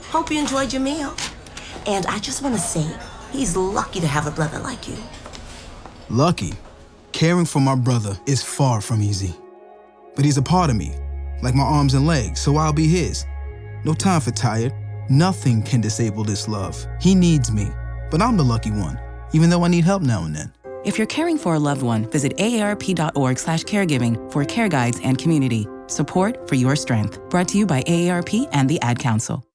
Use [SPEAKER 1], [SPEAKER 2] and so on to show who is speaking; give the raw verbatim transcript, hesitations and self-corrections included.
[SPEAKER 1] Hope you enjoyed your meal. And I just want to say, he's lucky to have a brother like you.
[SPEAKER 2] Lucky? Caring for my brother is far from easy. But he's a part of me, like my arms and legs, so I'll be his. No time for tired. Nothing can disable this love. He needs me, but I'm the lucky one, even though I need help now and then.
[SPEAKER 3] If you're caring for a loved one, visit aarp.org slash caregiving for care guides and community. Support for your strength. Brought to you by A A R P and the Ad Council.